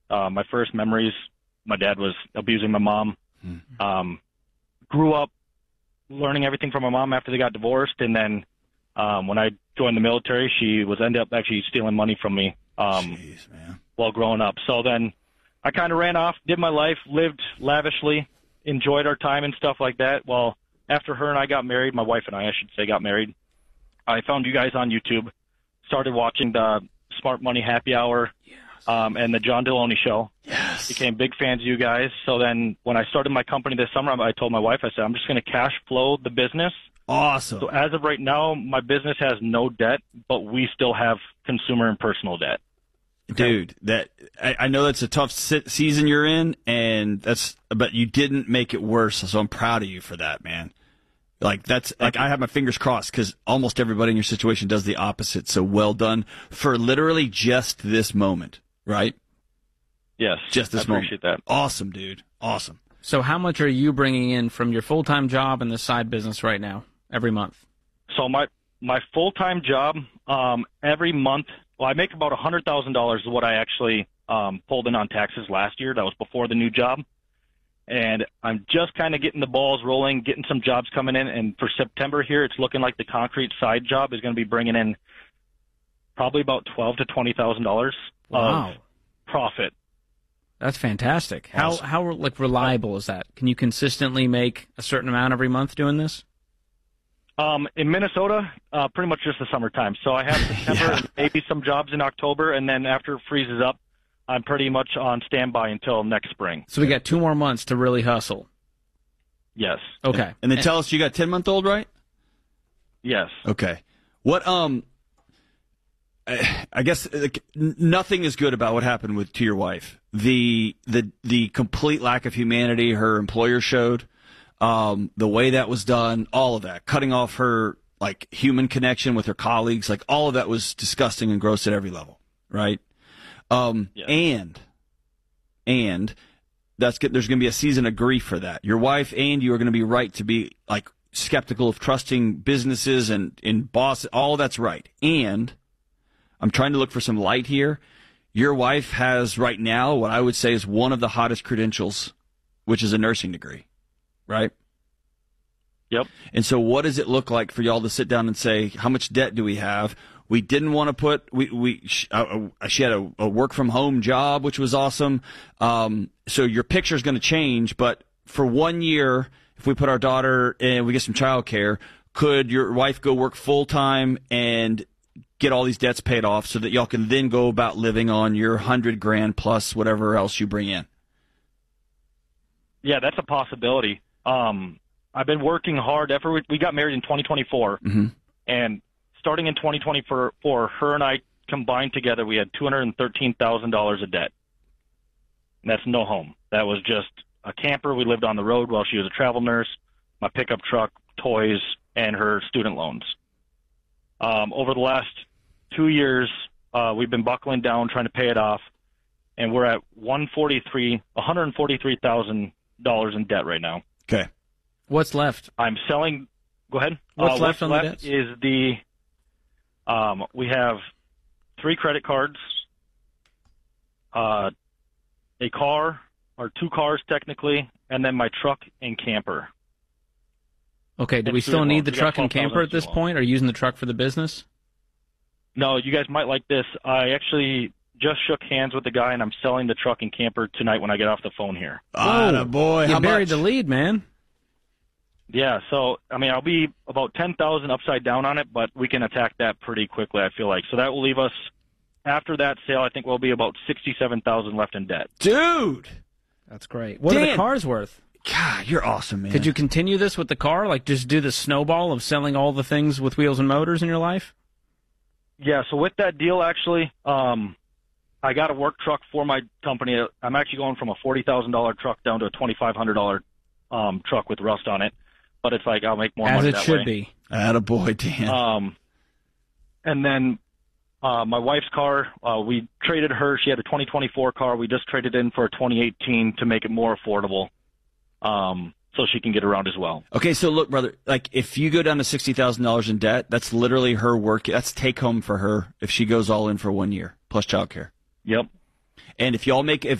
My first memories, my dad was abusing my mom. Grew up learning everything from my mom after they got divorced, and then when I joined the military, she ended up actually stealing money from me Jeez, man. while growing up. So then I kind of ran off, did my life, lived lavishly, enjoyed our time and stuff like that. Well, after her and I got married, my wife and I should say, got married, I found you guys on YouTube, started watching the Smart Money Happy Hour and the John Deloney Show. Yes. Became big fans of you guys. So then when I started my company this summer, I told my wife, I said, I'm just going to cash flow the business. Awesome. So as of right now, my business has no debt, but we still have consumer and personal debt. Dude, I know that's a tough season you're in, but you didn't make it worse, so I'm proud of you for that, man. I have my fingers crossed because almost everybody in your situation does the opposite. So well done for literally just this moment, right? Yes, just this I appreciate that. Awesome, dude. Awesome. So how much are you bringing in from your full-time job and the side business right now, every month? So my full-time job, every month, well, I make about $100,000 is what I actually pulled in on taxes last year. That was before the new job. And I'm just kind of getting the balls rolling, getting some jobs coming in. And for September here, it's looking like the concrete side job is going to be bringing in probably about $12,000 to $20,000 of profit. That's fantastic. Awesome. How reliable is that? Can you consistently make a certain amount every month doing this? In Minnesota, pretty much just the summertime. So I have September and maybe some jobs in October, and then after it freezes up, I'm pretty much on standby until next spring. So we got 2 more months to really hustle. Yes. Okay. And then tell us you got 10-month-old, right? Yes. Okay. What I guess nothing is good about what happened to your wife. The complete lack of humanity her employer showed, the way that was done, all of that, cutting off her human connection with her colleagues, all of that was disgusting and gross at every level, right? And there's going to be a season of grief for that. Your wife and you are going to be right to be skeptical of trusting businesses and boss. All that's right. And I'm trying to look for some light here. Your wife has right now what I would say is one of the hottest credentials, which is a nursing degree, right? Yep. And so what does it look like for y'all to sit down and say, how much debt do we have? We didn't want to put, she had a work from home job, which was awesome. So your picture is going to change, but for 1 year, if we put our daughter in, we get some childcare, could your wife go work full time and get all these debts paid off so that y'all can then go about living on your $100,000 plus whatever else you bring in? Yeah, that's a possibility. I've been working hard. We got married in 2024, and starting in 2024, her and I combined together, we had $213,000 of debt. And that's no home. That was just a camper. We lived on the road while she was a travel nurse, my pickup truck, toys, and her student loans. Over the last 2 years, we've been buckling down, trying to pay it off, and we're at $143,000 in debt right now. Okay. What's left? I'm selling. Go ahead. What's left on the debts? Is we have 3 credit cards, a car, or 2 cars technically, and then my truck and camper. Okay, do we still need the truck and camper at this point, or using the truck for the business? No, you guys might like this. I actually just shook hands with the guy, and I'm selling the truck and camper tonight when I get off the phone here. Oh, boy. You How buried much? the lead, man. Yeah, so, I'll be about $10,000 upside down on it, but we can attack that pretty quickly, I feel like. So that will leave us, after that sale, I think we'll be about $67,000 left in debt. Dude! That's great. What are the cars worth? God, you're awesome, man. Could you continue this with the car? Just do the snowball of selling all the things with wheels and motors in your life? Yeah, so with that deal, actually, I got a work truck for my company. I'm actually going from a $40,000 truck down to a $2,500 truck with rust on it. But it's I'll make more money that way. As it should be. Attaboy, Dan. And then my wife's car, we traded her. She had a 2024 car. We just traded in for a 2018 to make it more affordable, so she can get around as well. Okay, so look, brother, if you go down to $60,000 in debt, that's literally her work. That's take home for her if she goes all in for 1 year plus childcare. Yep. And if